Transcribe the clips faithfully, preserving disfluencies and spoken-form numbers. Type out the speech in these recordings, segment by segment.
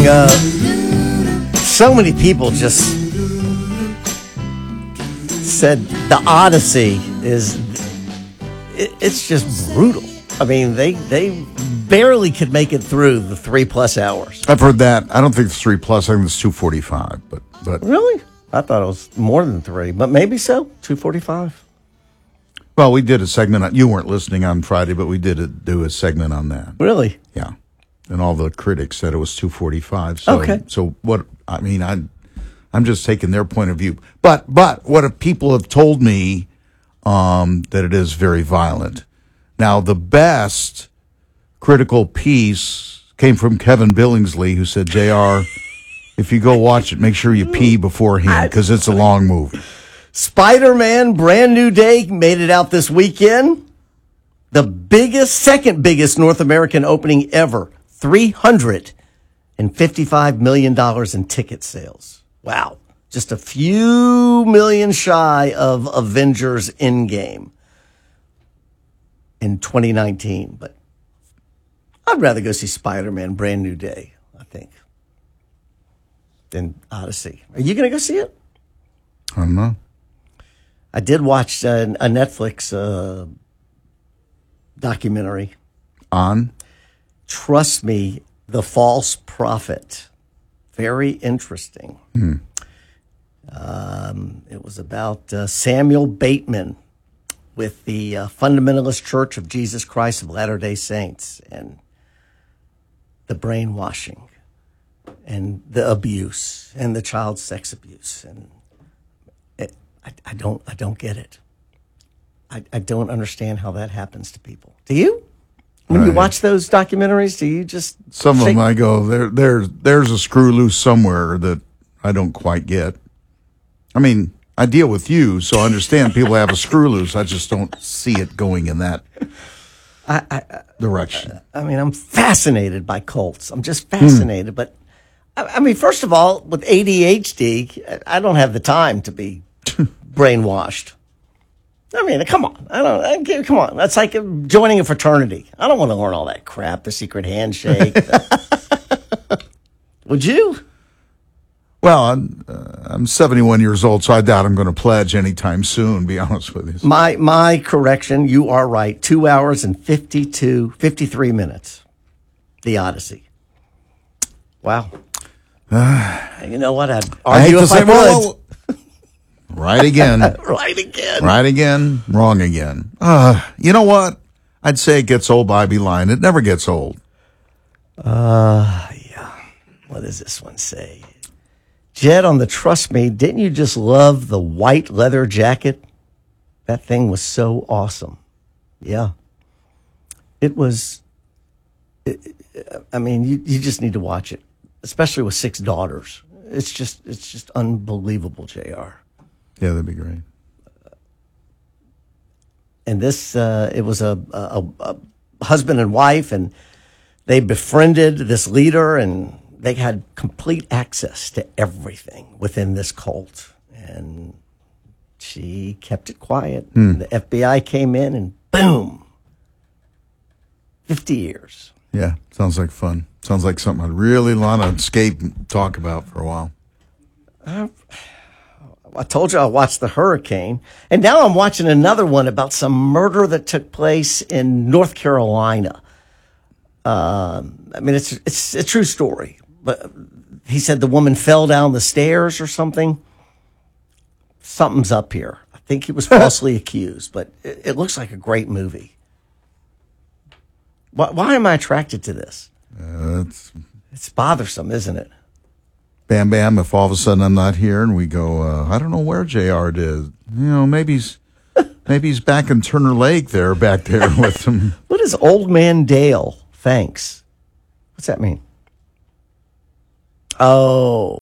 interesting. Uh, so many people just said the Odyssey is, it, it's just brutal. I mean, they they barely could make it through the three plus hours. I've heard that. I don't think it's three plus. I think it's two forty-five. But but really, I thought it was more than three, but maybe so. Two forty-five. Well, we did a segment on, you weren't listening on Friday, but we did a, do a segment on that. Really? Yeah. And all the critics said it was two forty-five. So, okay. So what, I mean, I, I'm just taking their point of view. But, but what if people have told me um, that it is very violent. Now, the best critical piece came from Kevin Billingsley, who said, J R, if you go watch it, make sure you pee beforehand because it's a long movie. Spider-Man Brand New Day made it out this weekend. The biggest, second biggest North American opening ever. three hundred fifty-five million dollars in ticket sales. Wow. Just a few million shy of Avengers Endgame in twenty nineteen. But I'd rather go see Spider-Man Brand New Day, I think, than Odyssey. Are you going to go see it? I don't know. I did watch a, a Netflix uh, documentary. On? Trust Me, The False Prophet. Very interesting. Hmm. Um, it was about uh, Samuel Bateman with the uh, Fundamentalist Church of Jesus Christ of Latter-day Saints and the brainwashing and the abuse and the child sex abuse. And it, I, I don't, I don't get it. I, I don't understand how that happens to people. Do you? When right. you watch those documentaries, do you just some shake? of them I go there? There, there's a screw loose somewhere that I don't quite get. I mean, I deal with you, so I understand people have a screw loose. I just don't see it going in that I, I, direction. I mean, I'm fascinated by cults. I'm just fascinated. Hmm. But, I, I mean, first of all, with A D H D, I don't have the time to be brainwashed. I mean, come on. I don't, I, come on. That's like joining a fraternity. I don't want to learn all that crap, the secret handshake. Would you? Well, I'm, uh, I'm seventy-one years old, so I doubt I'm going to pledge anytime soon, be honest with you. My my correction, you are right. Two hours and fifty-two, fifty-three minutes. The Odyssey. Wow. Uh, you know what? I'd argue if I would. Well, right again. right again. Right again. Wrong again. Uh, you know what? I'd say it gets old, but I'd be lying. It never gets old. Uh, yeah. What does this one say? Jed, on the Trust Me, didn't you just love the white leather jacket? That thing was so awesome. Yeah. It was, it, I mean, you, you just need to watch it, especially with six daughters. It's just, it's just unbelievable, J R. Yeah, that'd be great. And this, uh, it was a, a, a husband and wife, and they befriended this leader, and they had complete access to everything within this cult. And she kept it quiet. Hmm. The F B I came in, and boom, fifty years. Yeah, sounds like fun. Sounds like something I'd really want to escape and talk about for a while. Uh, I told you I watched The Hurricane, and now I'm watching another one about some murder that took place in North Carolina. Um, I mean, it's it's a true story, but he said the woman fell down the stairs or something. Something's up here. I think he was falsely accused, but it, it looks like a great movie. Why, why am I attracted to this? Uh, it's, it's bothersome, isn't it? Bam, bam, if all of a sudden I'm not here and we go, uh, I don't know where J R did. You know, maybe he's, maybe he's back in Turner Lake there, back there with him. What is Old Man Dale? Thanks. What's that mean? Oh.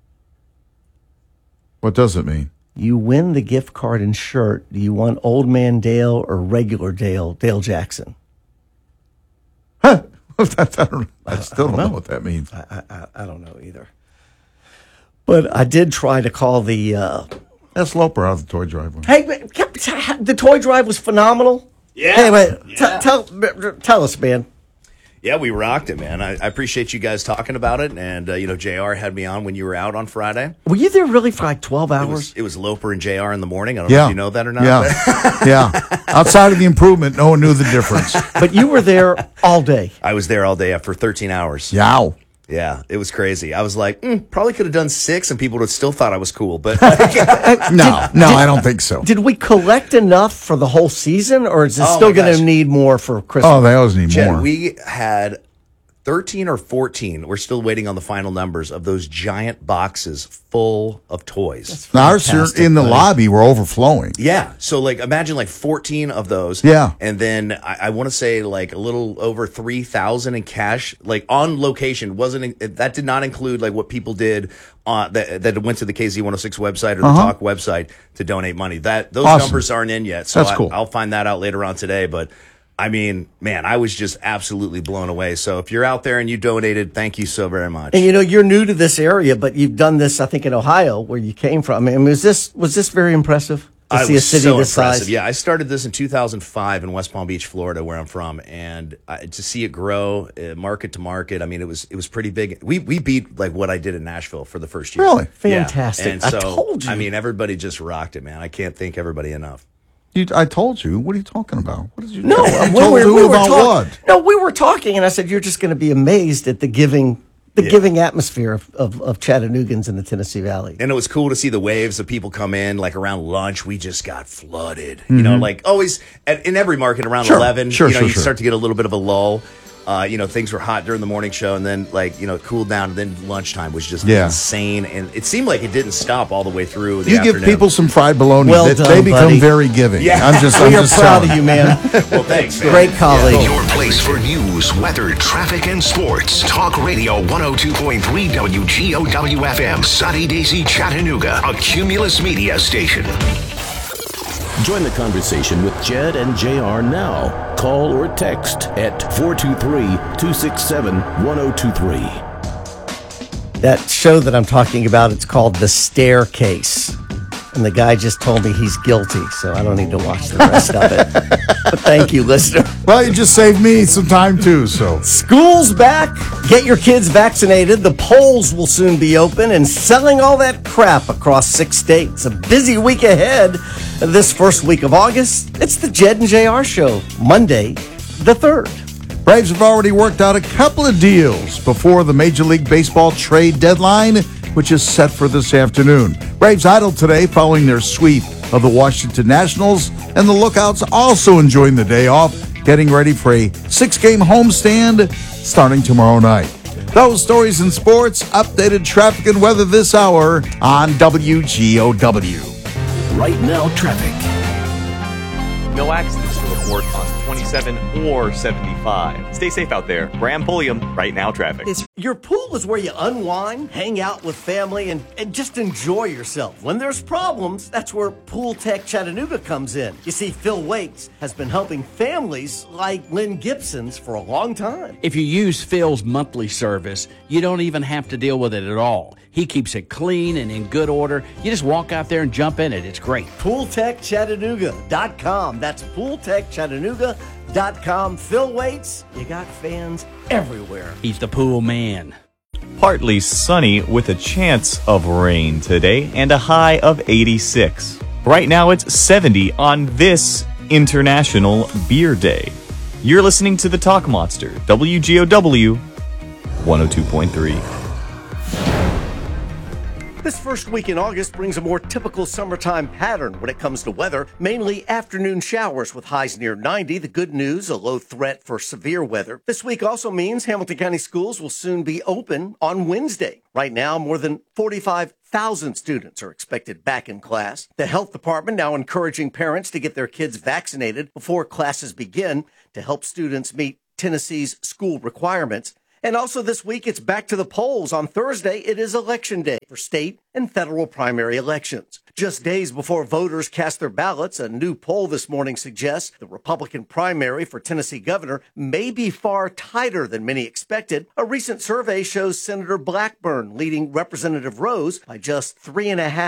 What does it mean? You win the gift card and shirt. Do you want Old Man Dale or regular Dale, Dale Jackson? Huh? I, don't, I still I don't, don't know. know what that means. I, I, I don't know either. But I did try to call the... Uh, That's Loper out of the toy drive. Hey, the toy drive was phenomenal. Yeah. Hey, wait, yeah. T- tell, tell us, man. Yeah, we rocked it, man. I, I appreciate you guys talking about it. And, uh, you know, J R had me on when you were out on Friday. Were you there really for like twelve hours? It was, it was Loper and J R in the morning. I don't Yeah. know if you know that or not. Yeah. yeah. Outside of the improvement, no one knew the difference. But you were there all day. I was there all day for thirteen hours. Yow. Yeah, it was crazy. I was like, mm, probably could have done six and people would have still thought I was cool. But No, no, I don't think so. Did we collect enough for the whole season, or is it Oh still my going gosh. to need more for Christmas? Oh, they always need Jen, more. we had thirteen or fourteen. We're still waiting on the final numbers of those giant boxes full of toys. Now, ours here fantastic, in the buddy. lobby were overflowing. Yeah. So, like, imagine like fourteen of those. Yeah. And then I, I want to say like a little over three thousand in cash, like on location. Wasn't that did not include like what people did on that, that went to the K Z one oh six website or the Uh-huh. Talk website to donate money. That those Awesome. numbers aren't in yet. So That's I, cool. I'll find that out later on today. But I mean, man, I was just absolutely blown away. So if you're out there and you donated, thank you so very much. And you know, you're new to this area, but you've done this, I think, in Ohio, where you came from. I mean, was this was this very impressive to I see was a city so this impressive. size? Yeah, I started this in two thousand five in West Palm Beach, Florida, where I'm from, and uh, to see it grow, uh, market to market. I mean, it was it was pretty big. We we beat like what I did in Nashville for the first year. Really? Yeah. Fantastic. And I so, told you. I mean, everybody just rocked it, man. I can't thank everybody enough. You, I told you. What are you talking about? What did you No, you we told were, who we were about talk- what? No, we were talking, and I said, you're just going to be amazed at the giving the Yeah. giving atmosphere of, of, of Chattanoogans in the Tennessee Valley. And it was cool to see the waves of people come in. Like around lunch, we just got flooded. You know, like always at, in every market around Sure, eleven. sure, you know, sure, you sure. start to get a little bit of a lull. Uh, you know, things were hot during the morning show, and then like you know, it cooled down, and then lunchtime was just Yeah. insane. And it seemed like it didn't stop all the way through the You afternoon. give people some fried bologna. Well they, done, they become buddy. very giving. Yeah. I'm just, We I'm are just proud telling of you, man. well, thanks. man. Great colleague. Your place for news, weather, traffic, and sports. Talk Radio one oh two point three W G O W F M. Sunny Daisy, Chattanooga. A Cumulus Media station. Join the conversation with Jed and J R now. Call or text at four two three, two six seven, one oh two three. That show that I'm talking about, it's called The Staircase. And the guy just told me he's guilty, so I don't need to watch the rest of it. But thank you, listener. Well, you just saved me some time too. So School's back. Get your kids vaccinated. The polls will soon be open and selling all that crap across six states. A busy week ahead. This first week of August, it's the Jed and J R Show, Monday the third. Braves have already worked out a couple of deals before the Major League Baseball trade deadline, which is set for this afternoon. Braves idle today following their sweep of the Washington Nationals, and the Lookouts also enjoying the day off, getting ready for a six-game homestand starting tomorrow night. Those stories and sports, updated traffic and weather this hour on W G O W. Right now, traffic. No accidents to report on twenty-seven or seventy-five. Stay safe out there. Graham Pulliam, Right Now Traffic. Your pool is where you unwind, hang out with family, and, and just enjoy yourself. When there's problems, that's where Pool Tech Chattanooga comes in. You see, Phil Wakes has been helping families like Lynn Gibson's for a long time. If you use Phil's monthly service, you don't even have to deal with it at all. He keeps it clean and in good order. You just walk out there and jump in it. It's great. Pool Tech Chattanooga dot com. That's Pool Tech Chattanooga dot com. Phil Waits, you got fans everywhere. He's the pool man. Partly sunny with a chance of rain today and a high of eighty-six. Right now it's seventy on this International Beer Day. You're listening to the Talk Monster, W G O W one oh two point three. This first week in August brings a more typical summertime pattern when it comes to weather, mainly afternoon showers with highs near ninety. The good news, a low threat for severe weather. This week also means Hamilton County schools will soon be open on Wednesday. Right now, more than forty-five thousand students are expected back in class. The health department now encouraging parents to get their kids vaccinated before classes begin to help students meet Tennessee's school requirements. And also this week, it's back to the polls. On Thursday, it is Election Day for state and federal primary elections. Just days before voters cast their ballots, a new poll this morning suggests the Republican primary for Tennessee governor may be far tighter than many expected. A recent survey shows Senator Blackburn leading Representative Rose by just three and a half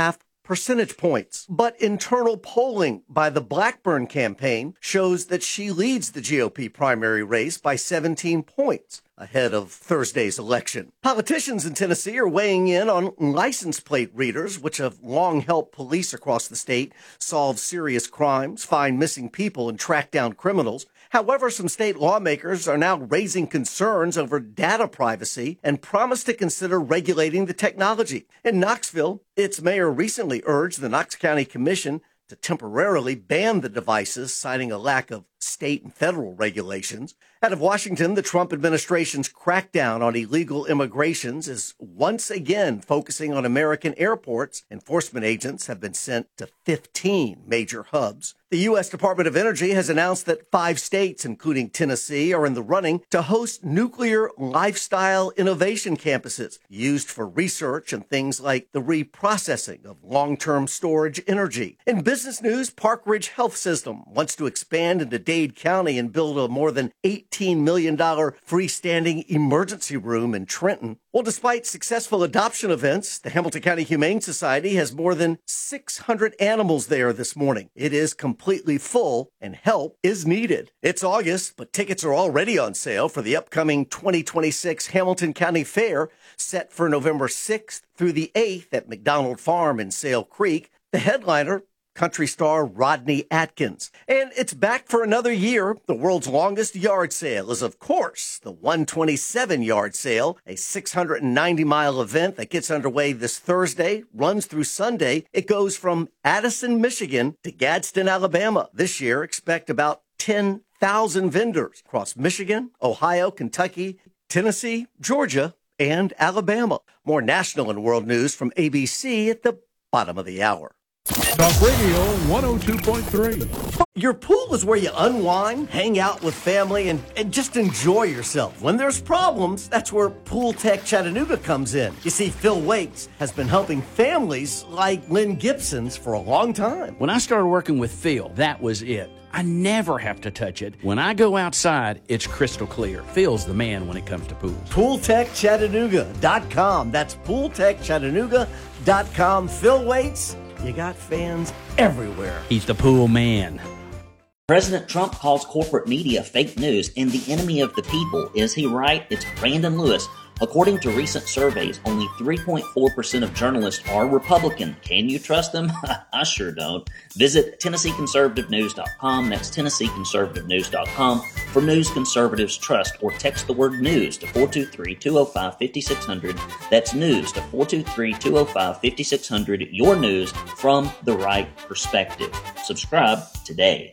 percentage points. But internal polling by the Blackburn campaign shows that she leads the G O P primary race by seventeen points ahead of Thursday's election. Politicians in Tennessee are weighing in on license plate readers, which have long helped police across the state solve serious crimes, find missing people, and track down criminals. However, some state lawmakers are now raising concerns over data privacy and promise to consider regulating the technology. In Knoxville, its mayor recently urged the Knox County Commission to temporarily ban the devices, citing a lack of state and federal regulations. Out of Washington, the Trump administration's crackdown on illegal immigrations is once again focusing on American airports. Enforcement agents have been sent to fifteen major hubs. The U S Department of Energy has announced that five states, including Tennessee, are in the running to host nuclear lifestyle innovation campuses used for research and things like the reprocessing of long-term storage energy. In business news, Park Ridge Health System wants to expand into Dade County and build a more than eighteen million dollars freestanding emergency room in Trenton. Well, despite successful adoption events, the Hamilton County Humane Society has more than six hundred animals there this morning. It is completely full and help is needed. It's August, but tickets are already on sale for the upcoming twenty twenty-six Hamilton County Fair, set for November sixth through the eighth at McDonald Farm in Sale Creek. The headliner, country star Rodney Atkins. And it's back for another year. The world's longest yard sale is, of course, the one twenty-seven yard sale, a six hundred ninety mile event that gets underway this Thursday, runs through Sunday. It goes from Addison, Michigan to Gadsden, Alabama. This year, expect about ten thousand vendors across Michigan, Ohio, Kentucky, Tennessee, Georgia, and Alabama. More national and world news from A B C at the bottom of the hour. Talk Radio one oh two point three. Your pool is where you unwind, hang out with family, and, and just enjoy yourself. When there's problems, that's where Pool Tech Chattanooga comes in. You see, Phil Waits has been helping families like Lynn Gibson's for a long time. When I started working with Phil, that was it. I never have to touch it. When I go outside, it's crystal clear. Phil's the man when it comes to pools. Pool Tech Chattanooga dot com. That's Pool Tech Chattanooga dot com. Phil Waits, you got fans everywhere. He's the pool man. President Trump calls corporate media fake news and the enemy of the people. Is he right? It's Brandon Lewis. According to recent surveys, only three point four percent of journalists are Republican. Can you trust them? I sure don't. Visit Tennessee Conservative News dot com. That's Tennessee Conservative News dot com for news conservatives trust, or text the word news to four two three, two oh five, five six zero zero. That's news to four two three, two oh five, five six zero zero. Your news from the right perspective. Subscribe today.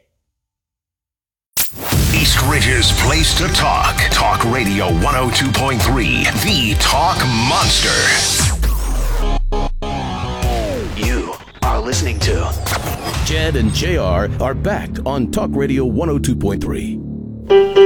East Ridge's place to talk. Talk Radio one oh two point three, the Talk Monster. You are listening to Jed and J R are back on Talk Radio one oh two point three.